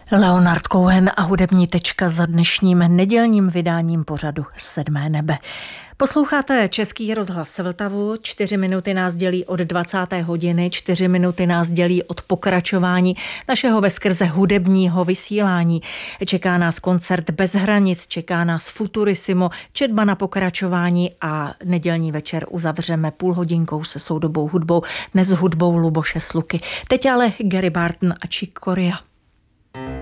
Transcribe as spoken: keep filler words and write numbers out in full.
Leonard Cohen a hudební tečka za dnešním nedělním vydáním pořadu Sedmé nebe. Posloucháte Český rozhlas Vltavu, čtyři minuty nás dělí od dvacáté hodiny, čtyři minuty nás dělí od pokračování našeho veskrze hudebního vysílání. Čeká nás koncert Bez hranic, čeká nás Futurissimo, četba na pokračování a nedělní večer uzavřeme půl hodinkou se soudobou hudbou, dnes hudbou Luboše Sluky. Teď ale Gary Barton a Chick Corea.